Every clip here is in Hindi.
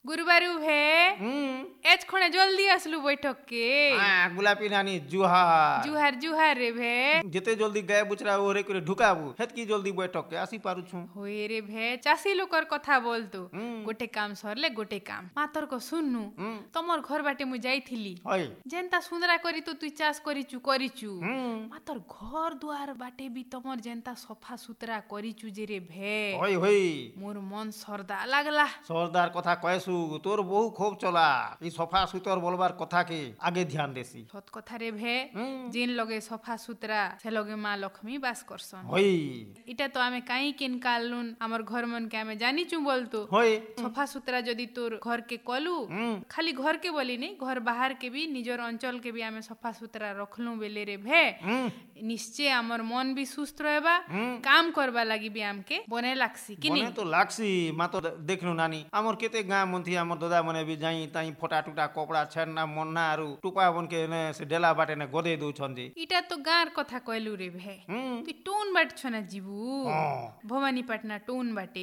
गुरुबारू भे एज खणे जल्दी आसलु बैठक के। हां गुलाबी नानी जुहार जुहार जुहार रे भे। जेते जल्दी गाय बुचरा ओरे करे ढुकाबू हेतकी जल्दी बैठक के आसी पारु छु। होय रे भे चासी लोकर कथा बोलतु गोटे काम सरले गोटे काम मातर को सुननु तमर घर बाटे मु जाईथिली होय जेंता सुंदरा करी तो तू चास करिचु मातर घर द्वार बाटे भी तमर जेंता सफा सुतरा करिचु जे रे भे होय होय मोर मन सरदा लागला। सरदार कथा कहसु तोर बहु खूब चला ई सफा सुतर बोलबार कथा के आगे ध्यान देसी। सत कथा रे भे जिन लगे सफा सुतरा से लगे माँ लक्ष्मी बास करसन। होय इटा तो आमे काई किन कालनुन हमर घर मन के आमे जानिचु बोलतो। होय सफा सुतरा जदी तोर घर के कलु खाली घर के बोली नहीं घर बाहर के भी निजर अंचल के भी आमे सफा सुतरा रखलु बेले रे भे निश्चय हमर मन भी सुस्त रहबा काम करबा लागि भी आमके बने लागसी कि नहीं। बने तो लागसी मा तो देखनु नानी हमर केते गां मनथि हमर दादा मने भी जाई ताई फोटा टुटा कपड़ा छेना मन्ना आरु टुपा बन के ने से डेला बाटे ने गदे दउ छन्दी। इटा तो गार कथा कहलु रे भे तू टोन बाट छना जीबू भवानी पटना टोन बाटे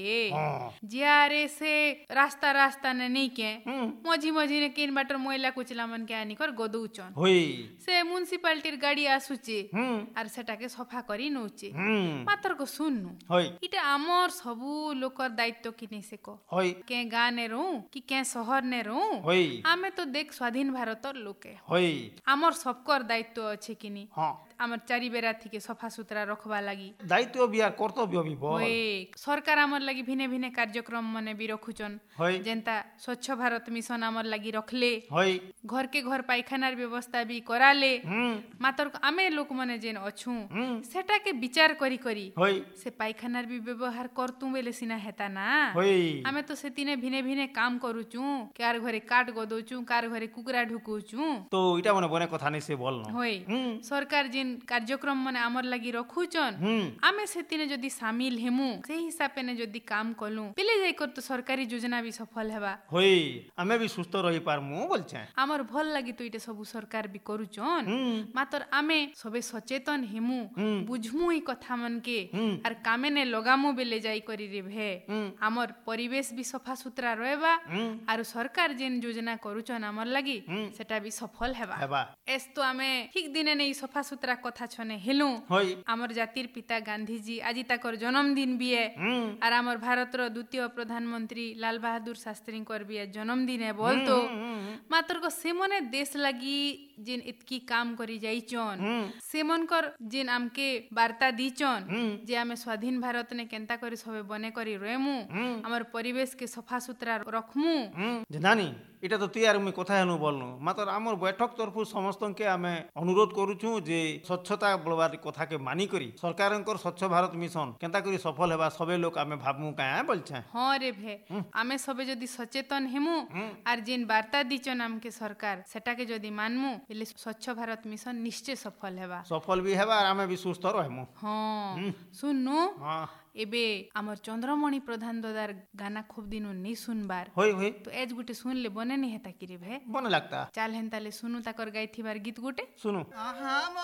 जियारे से रास्ता रास्ता ने नहीं के मझी मझी ने किन बाटर मोइला कुचला मन के आनी कर गदउ छन होई से म्युनिसिपालिटीर गाड़ी आसुचे आर सेटाके सफा करी नउचे मातर को सुननु होई इटा हमर सबु लोकर दायित्व कि नहीं से को होई के गाँ ने रहूं कि के शहर ने रहूं होई आमे तो देख स्वाधीन भारतर लोके होई हमर सबकर दायित्व अच्छे कि नहीं हां हमर चारि बेरा थी के सफा सुतरा रखबा लागि दायित्व भी आर कर्तव्य भी बोल होय सरकार हमर लागि भिने भिने कार्यक्रम मने भी रखुचन होय जेंता स्वच्छ भारत मिशन हमर लागि रखले होय घर के घर पायखानार व्यवस्था भी कराले मातर आमे लोक मने जेन अछु सेटा के विचार करी करी होय से पायखानार भी व्यवहार करतु बेले सिना हेता ना होय आमे तो सेतिने भिने भिने काम करूचु कार घरे काट गदौचु कार घरे कुकुरा ढुकुचु तो इटा मने बने कथा नहीं से बोल न होय सरकार जिन कार्यक्रम मने हमर लागि रखुचन आमे सेतिने जदी शामिल हेमु से हिसाब ने जदी काम कलु पेले जाई कर तो सरकारी योजना भी सफल हेबा होय आमे भी सुस्त रही पार मु बोल छे हमर भल लागि तो इटे सब सरकार भी करूचन मातर आमे सबे सचेतन हेमु बुझमु ई कथा मन के आर कामे ने लगामु बेले जाई करी रे भे हमर परिवेश भी सफा सुतरा रहबा आर सरकार जेन योजना करूचन हमर लागि सेटा भी सफल हेबा एस तो आमे ठीक दिने ने ई सफा सुतरा कथा छने हेलु होय हमर जातिर पिता गांधी जी आज ताकर जन्मदिन भी है आर हमर भारतर द्वितीय प्रधानमंत्री लाल बहादुर शास्त्री कर भी जन्मदिन है बोलतो मात्र को सेमने देश लागि जिन इतकी काम करी जाइचन सेमनकर जिन आमके वार्ता दीचन जे आमे स्वाधीन भारत ने केंता करी सबे बने करी रेमु हमर परिवेश के सफा सुतरा रखमु नानी इटा तो तैयार मुई कथा हेनु बोलनु मात्र हमर बैठक तरफु समस्त के आमे अनुरोध करूछु जे स्वच्छता बोलबार कथा के मानी करी सरकारनकर स्वच्छ भारत मिशन केंता करी सफल हेबा सबे लोक आमे भाबमु का बोलछे। हां रे भे आमे सबे जदी सचेतन हेमु आर जिन वार्ता दीचन हमके सरकार सेटा के जदी मानमु बेले स्वच्छ भारत मिशन निश्चय सफल हेबा सफल भी हेबा आर आमे भी सुस्त रहमु। हां सुननु हां एबे हमर चंद्रमणि प्रधान दादार गाना खूब दिनो नहीं सुनबार होय होय तो एज गुटे सुन ले बने नहीं हेता कि रे भे बने लगता चाल हेंताले सुनु ताकर गाइथिबार गीत गुटे सुनु। आहा